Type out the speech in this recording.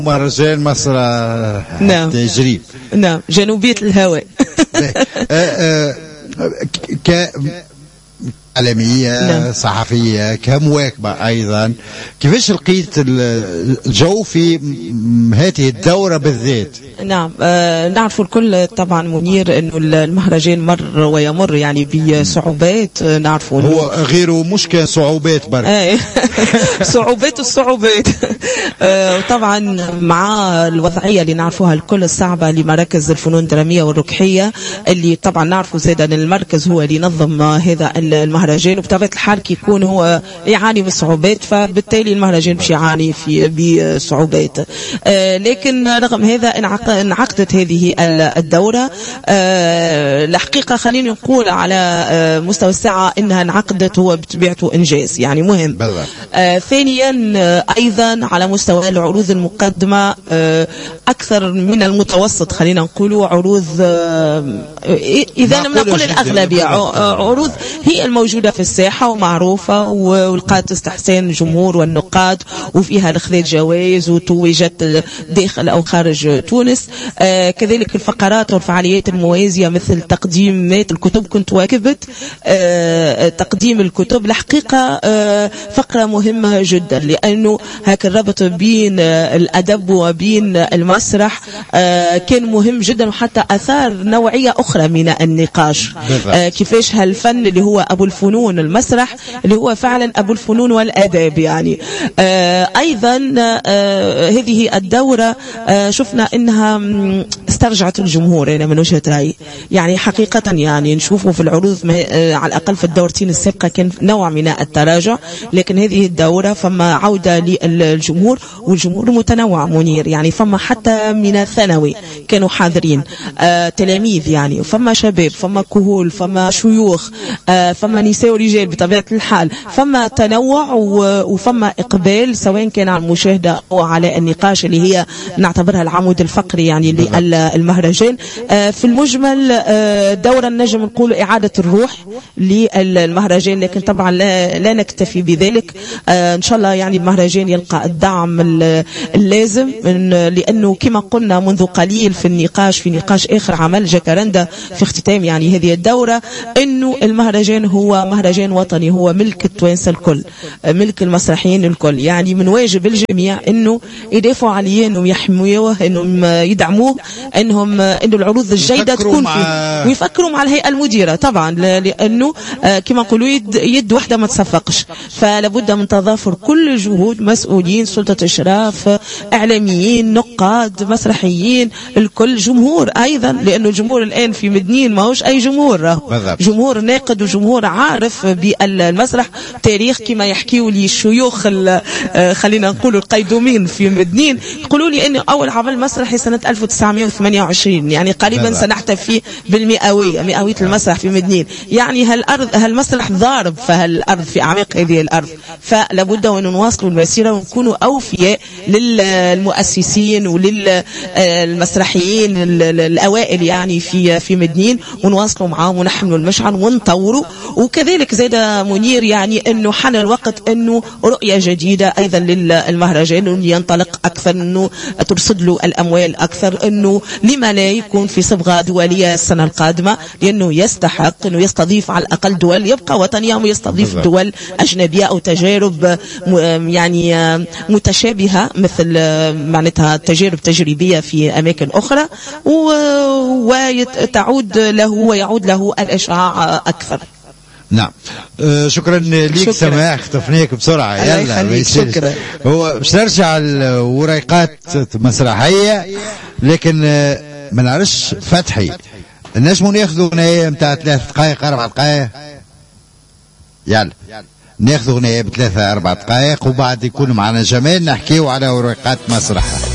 مهرجان مصر التجريب. نعم، جنوبية الهواء. إعلامية صحفية كمواكبة أيضا، كيفاش لقيت الجو في هذه الدورة بالذات؟ نعم، نعرف الكل طبعا منير أنه المهرجان مر ويمر يعني بصعوبات، نعرف هو غيره مش كان صعوبات برك. صعوبات الصعوبات. وطبعا مع الوضعية اللي نعرفوها الكل الصعبة لمراكز الفنون الدرامية والركحية، اللي طبعا نعرفوا زيدا أن المركز هو اللي ينظم هذا المهرجان، وبطبيعة الحال كي يكون هو يعاني من صعوبات، فبالتالي المهرجان باش يعاني بصعوبات. لكن رغم هذا انعقدت هذه الدورة. الحقيقة خليني نقول على مستوى الساعة انها انعقدت هو بطبيعته انجاز يعني مهم. ثانيا ايضا على مستوى العروض المقدمة اكثر من المتوسط، خلينا نقول عروض اذا لم نقول الاغلبية، عروض هي الموجودة في الساحة ومعروفة ولقات استحسان الجمهور والنقاد، وفيها اخذت جوائز وتوجت داخل او خارج تونس. كذلك الفقرات والفعاليات الموازية مثل تقديمات الكتب، كنت واكبت تقديم الكتب. الحقيقة فقرة مهمة جدا، لأنه هاك الربط بين الأدب وبين المسرح كان مهم جدا، وحتى أثار نوعية أخرى من النقاش. كيفاش هالفن اللي هو أبو الفنون المسرح اللي هو فعلا أبو الفنون والأداب يعني. أيضا هذه الدورة شفنا إنها استرجعت الجمهور يعني من وجهة رأيي، يعني حقيقة يعني نشوفه في العروض على الأقل في الدورتين السابقة كان نوع من التراجع، لكن هذه الدورة فما عودة للجمهور، والجمهور متنوع منير يعني، فما حتى من الثانوي كانوا حاضرين، تلاميذ يعني، فما شباب، فما كهول، فما شيوخ، فما نساء ورجال بطبيعة الحال، فما تنوع وفما إقبال سواء كان على المشاهدة أو على النقاش اللي هي نعتبرها العمود الفقري يعني للمهرجان. في المجمل دورة نجم نقول إعادة الروح للمهرجان، لكن طبعا لا نكتفي بذلك. إن شاء الله يعني المهرجان يلقى الدعم اللازم، لأنه كما قلنا منذ قليل في نقاش آخر عمل جاكارندا في اختتام يعني هذه الدورة، إنه المهرجان هو مهرجان وطني، هو ملك التوانسة الكل، ملك المسرحيين الكل، يعني من واجب الجميع إنه يدافعوا عليه، إنه يحموه، إنهم يدعموه، إنه العروض الجيدة تكون فيه، ويفكروا مع الهيئة المديرة طبعا، لأنه كما نقولوا يد واحدة ما تصفقش، فلابد من تضافر كل جهود مسؤولين، سلطة إشراف، إعلاميين، نقاد، مسرحيين، الكل، جمهور أيضا، لأنه الجمهور الآن في مدنين ما هوش أي جمهور، جمهور ناقد وجمهور عارف بالمسرح تاريخ، كما يحكيوا لي الشيوخ خلينا نقول القيدومين في مدنين، يقولوا لي أن أول عمل مسرحي سنة 1928 يعني قريبا سنحتفي مئوية المسرح في مدنين، يعني هالمسرح ضارب فهالأرض في أعماق هذه الأرض، فلابد أن نواصلوا المسيرة ونكونوا أوفياء للمؤسسين وللمسرحيين الأوائل يعني في مدنين، ونواصلوا معهم ونحملوا المشعل ونطوروا. وكذلك زاد منير يعني أنه حان الوقت أنه رؤية جديدة أيضا للمهرجان، أنه ينطلق أكثر، أنه ترصد له الأموال أكثر، أنه لما لا يكون في صبغة دولية السنة القادمة، لأنه يستحق أنه يستضيف على الأقل دول يبقى وطنية، ويستضيف دول أجنبية أو تجارب يعني متشابهة مثل معناتها تجارب تجريبية في أماكن أخرى، وتعود له ويعود له الإشعاع أكثر. نعم. شكرا لك سماح، اختفناك بسرعة. يلا شكرا. هو مش نرجع الوريقات مسرحية، لكن ما نعرفش فتحي نجموا ناخذوا غناية متاع 3 دقائق 4 دقائق. يلا ناخذوا غناية ب3 4 دقائق، وبعد يكون معنا جمال نحكيو على وريقات مسرح.